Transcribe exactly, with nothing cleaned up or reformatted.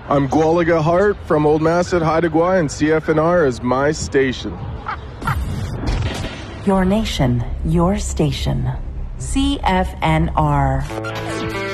I'm Gwaliga Hart from Old Masset, Haida Gwaii, and C F N R is my station. Your nation, your station. C F N R.